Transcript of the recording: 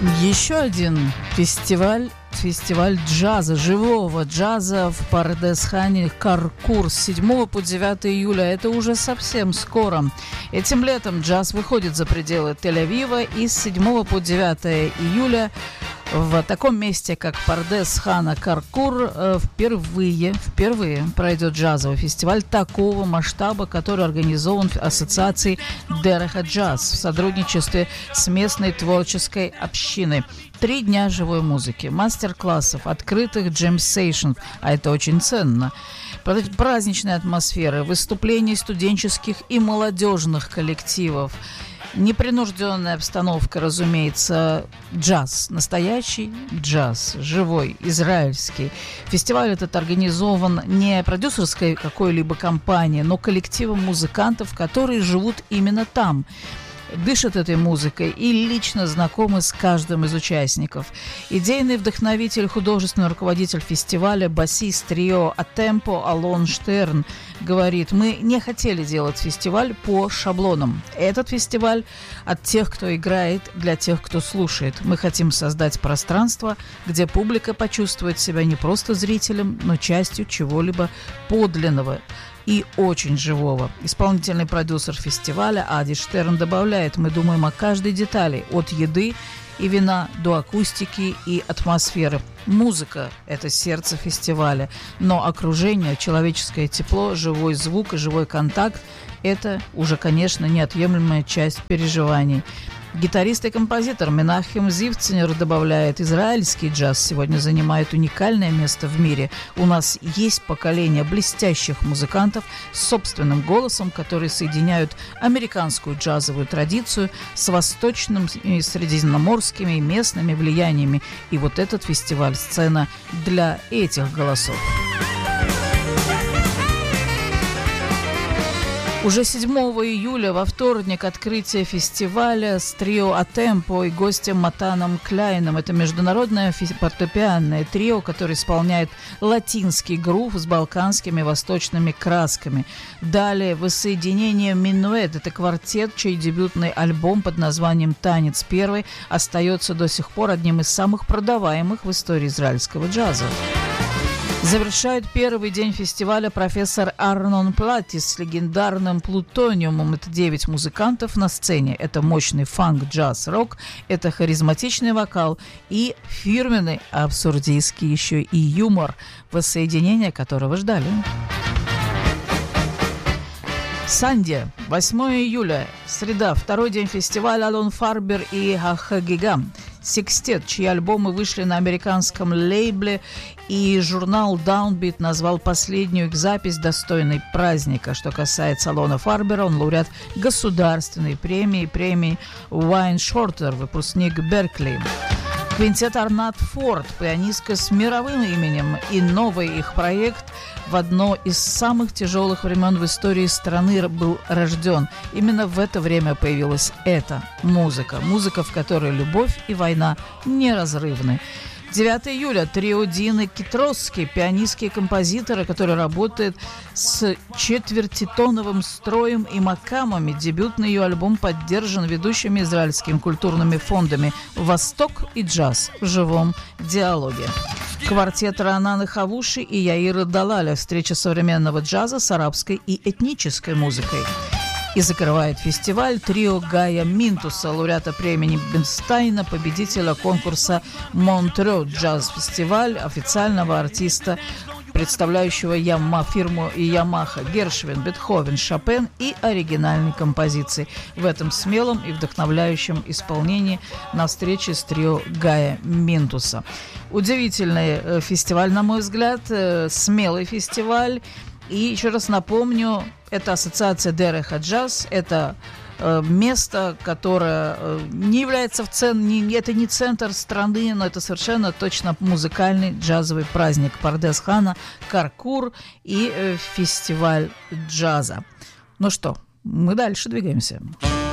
Еще один фестиваль джаза, живого джаза в Пардес-Хане Каркур с 7 по 9 июля. Это уже совсем скоро. Этим летом джаз выходит за пределы Тель-Авива, и с 7 по 9 июля в таком месте, как Пардес-Хана Каркур, впервые пройдет джазовый фестиваль такого масштаба, который организован Ассоциацией Дереха Джаз в сотрудничестве с местной творческой общиной. 3 дня живой музыки, мастер-классов, открытых джем-сейшнов, а это очень ценно, праздничной атмосферы, выступлений студенческих и молодежных коллективов, непринужденная обстановка, разумеется, джаз, настоящий джаз, живой, израильский. Фестиваль этот организован не продюсерской какой-либо компанией, но коллективом музыкантов, которые живут именно там, дышат этой музыкой и лично знакомы с каждым из участников. Идейный вдохновитель, художественный руководитель фестиваля, басист трио «А-Темпо» Алон Штерн говорит: мы не хотели делать фестиваль по шаблонам. Этот фестиваль от тех, кто играет, для тех, кто слушает. Мы хотим создать пространство, где публика почувствует себя не просто зрителем, но частью чего-либо подлинного и очень живого. Исполнительный продюсер фестиваля Ади Штерн добавляет: мы думаем о каждой детали, от еды и вина до акустики и атмосферы. Музыка – это сердце фестиваля, но окружение, человеческое тепло, живой звук и живой контакт – это уже, конечно, неотъемлемая часть переживаний. Гитарист и композитор Менахем Зивцинер добавляет: израильский джаз сегодня занимает уникальное место в мире. У нас есть поколение блестящих музыкантов с собственным голосом, которые соединяют американскую джазовую традицию с восточными, средиземноморскими и местными влияниями. И вот этот фестиваль – сцена для этих голосов. Уже 7 июля, во вторник, открытие фестиваля с трио «А-Темпо» и гостем Матаном Кляйном. Это международное фортепианное трио, которое исполняет латинский грув с балканскими восточными красками. Далее воссоединение «Минуэт». Это квартет, чей дебютный альбом под названием «Танец первый» остается до сих пор одним из самых продаваемых в истории израильского джаза. Завершает первый день фестиваля профессор Арнон Платис с легендарным «Плутониумом». Это 9 музыкантов на сцене. Это мощный фанк, джаз, рок, это харизматичный вокал и фирменный абсурдистский еще и юмор, воссоединение которого ждали. Сандия, 8 июля, среда, второй день фестиваля Алон Фарбер и Хагига. Секстет, чьи альбомы вышли на американском лейбле, и журнал Downbeat назвал последнюю их запись достойной праздника. Что касается Алона Фарбера, он лауреат государственной премии Уайн Шортер, выпускник Беркли. Квинтет Арнат Форд, пианистка с мировым именем, и новый их проект в одно из самых тяжелых времен в истории страны был рожден. Именно в это время появилась эта музыка. Музыка, в которой любовь и война неразрывны. 9 июля трио Дины Китросски, пианистские композиторы, которые работают с четвертитоновым строем и макамами. Дебютный ее альбом поддержан ведущими израильскими культурными фондами «Восток» и «Джаз» в живом диалоге. Квартет Раананы Хавуши и Яира Далаля. Встреча современного джаза с арабской и этнической музыкой. И закрывает фестиваль трио Гая Минтуса, лауреата премии Бенстайна, победителя конкурса Монтрео джаз-фестиваль, официального артиста, представляющего фирму Ямаха, Гершвин, Бетховен, Шопен и оригинальной композиции в этом смелом и вдохновляющем исполнении на встрече с трио Гая Минтуса. Удивительный фестиваль, на мой взгляд, смелый фестиваль. И еще раз напомню, это ассоциация Дереха Джаз, это место, которое не является это не центр страны, но это совершенно точно музыкальный джазовый праздник. Пардес-Хана Каркур и фестиваль джаза. Ну что, мы дальше двигаемся.